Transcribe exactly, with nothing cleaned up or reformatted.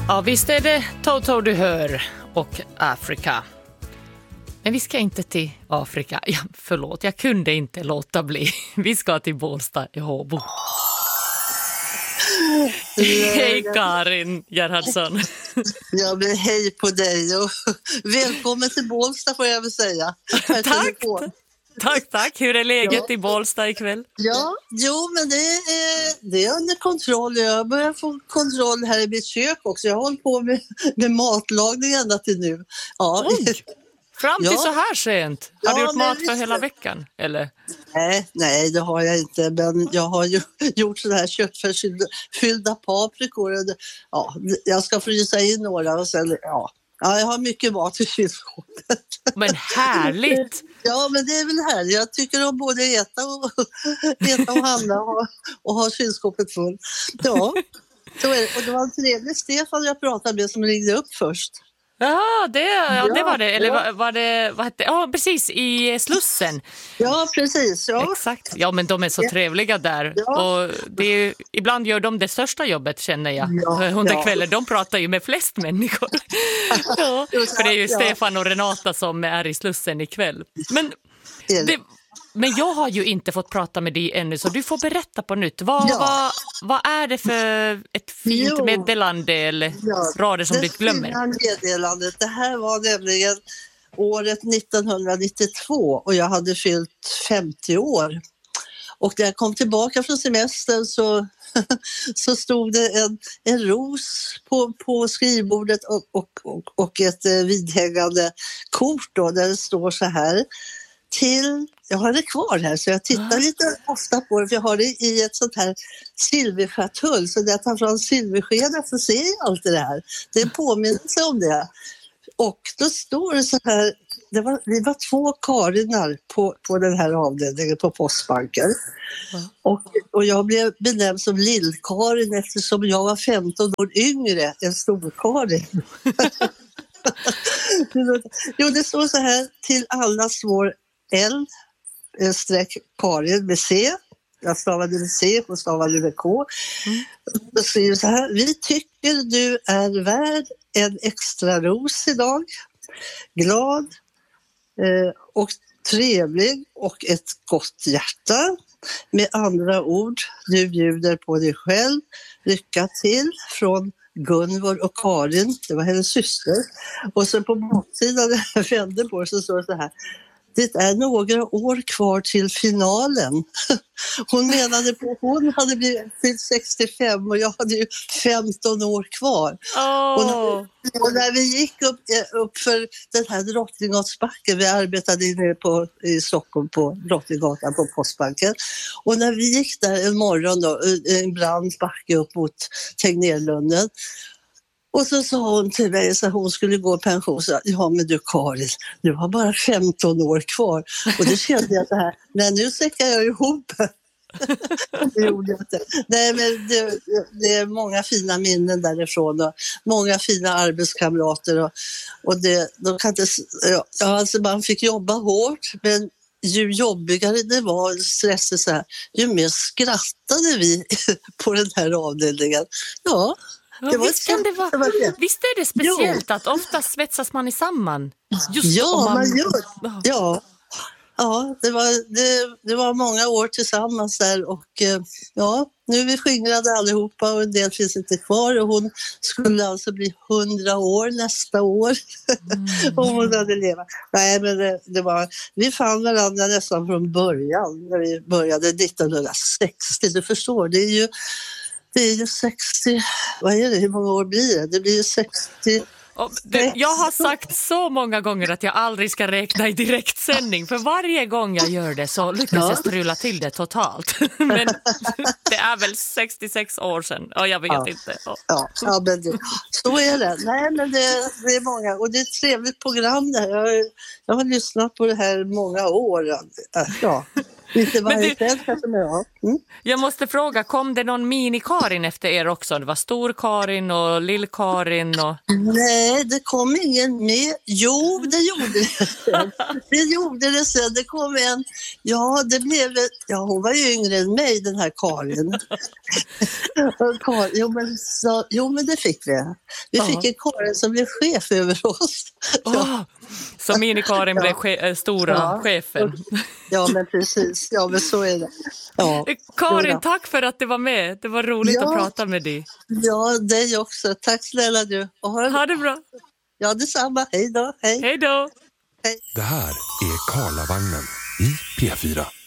Ja, visst är det Toto du hör och Afrika. Men vi ska inte till Afrika. Ja, förlåt, jag kunde inte låta bli. Vi ska till Bålsta i Håbo. Hej Karin Gerhardsson. Ja, men hej på dig och välkommen till Bålsta får jag väl säga. Tack, tack, tack. Hur är läget ja. i Bålsta ikväll? Ja, jo men det är, det är under kontroll. Jag börjar få kontroll här i mitt kök också. Jag har hållit på med, med matlagning ända till nu. Ja. Oj. Fram till ja. så här sent? Har ja, du gjort mat för hela veckan? Eller? Nej, nej, det har jag inte. Men jag har ju gjort sådana här köttfärsfyllda paprikor. Ja, jag ska frysa in några och sen, ja. Ja, jag har mycket mat i kylskåpet. Men härligt! Ja, men det är väl härligt. Jag tycker om både äta och, äta och handla och, och ha kylskåpet fullt. Ja, så är det. Och det var en trevlig Stefan jag pratade med som ringde upp först. Ja, det, ja, det var det. Eller var, var det, vad hette, ja, precis, i Slussen. Ja, precis. Ja. Exakt. Ja, men de är så trevliga där. Ja. Och det är, ibland gör de det största jobbet, känner jag. Ja, Under ja. kvällen, de pratar ju med flest människor. Ja, för det är ju ja. Stefan och Renata som är i Slussen ikväll. Men det... Men jag har ju inte fått prata med dig ännu, så du får berätta på nytt. Vad, ja. vad, vad är det för ett fint jo. meddelande eller ja. rader som du glömmer? Det meddelandet, det här var nämligen året nittonhundranittiotvå och jag hade fyllt femtio år. Och när jag kom tillbaka från semestern så, så stod det en, en ros på, på skrivbordet och, och, och, och ett vidhängande kort då, där det står så här. Till, jag har det kvar här så jag tittar ah. lite ofta på det för jag har det i ett sånt här silverskatull så när jag tar fram silverskeden så ser jag alltid det här. Det är en påminnelse om det. Och då står det så här, det var, det var två Karinar på, på den här avdelningen på Postbanken. Ah. Och, och jag blev benämnd som Lill-Karin eftersom jag var femton år yngre än Stor-Karin. Jo, det står så här, till allas vår L streck Karin med C. Jag stavade med C och stavade med K. Mm. Då skriver så här. Vi tycker du är värd en extra ros idag. Glad eh, och trevlig och ett gott hjärta. Med andra ord, du bjuder på dig själv. Lycka till från Gunvor och Karin, det var hennes syster. Och så på baksidan när jag vände på det så står det så här. Det är några år kvar till finalen. Hon menade på att hon hade blivit sextiofem och jag hade ju femton år kvar. Oh. Och, när, och när vi gick upp, upp för den här Drottninggatan, vi arbetade inne på, i Stockholm på Drottninggatan på Postbanken. Och när vi gick där en morgon då, en brant backe upp mot Tegnérlunden. Och så sa hon till mig att hon skulle gå i pension. Så, ja men du Karin, du har bara femton år kvar. Och då kände jag så här, nej nu säckar jag ihop. Det gjorde jag inte. Nej men det, det är många fina minnen därifrån. Och många fina arbetskamrater. Och, och det, de kan inte, ja, alltså man fick jobba hårt men ju jobbigare det var, stressigt så här, ju mer skrattade vi på den här avdelningen. Ja. Ja, det visst, kan det vara, visst är det speciellt jo. att ofta svetsas man i samman. Just ja, man, man gör. Ja, ja det, var, det, det var många år tillsammans där och ja, nu är vi skingrade allihopa och en del finns inte kvar och hon skulle alltså bli hundra år nästa år mm. om hon hade levat. Nej, men det, det var, vi fann varandra nästan från början när vi började nittonhundrasextio, du förstår, det är ju Det är ju sextio, vad är det, hur många år blir det? Det blir ju sextio. Du, jag har sagt så många gånger att jag aldrig ska räkna i direktsändning. För varje gång jag gör det så lyckas ja. jag strula till det totalt. Men det är väl sextiosex år sedan. Ja, jag vet ja. inte. Ja, ja, ja men det, så är det. Nej, men det, det är många. Och det är ett trevligt program där. Jag, jag har lyssnat på det här många år. Ja. Lite varje kväll kanske med, ja. Mm. Jag måste fråga, kom det någon mini-Karin efter er också? Det var stor-Karin och lill-Karin och... Nej, det kom ingen med. Jo, det gjorde det sen. Det gjorde det sen. Det kom en... Ja, det blev... Ja, hon var ju yngre än mig, den här Karin. Karin jo, men så, jo, men det fick vi. Vi fick en Karin som blev chef över oss. Oh, ja. Så mini-Karin ja. blev che- stora ja. chefen. Ja, men precis. Ja, men så är det. Ja. Karin, tack för att du var med. Det var roligt ja. att prata med dig. Ja, dig också. Tack snälla du. Och ha, ha det bra. Ja, detsamma. Hej då. Hej. Hej då. Hej. Det här är Karlavagnen i P fyra.